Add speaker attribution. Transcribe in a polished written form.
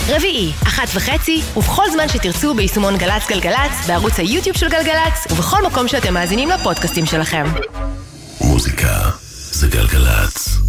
Speaker 1: רביעי, 13:30, ובכל זמן שתרצו ביישומון גלץ גלגלץ, בערוץ היוטיוב של גלגלץ, ובכל מקום שאתם מאזינים לפודקאסטים שלכם.
Speaker 2: מוזיקה זה גלגלץ.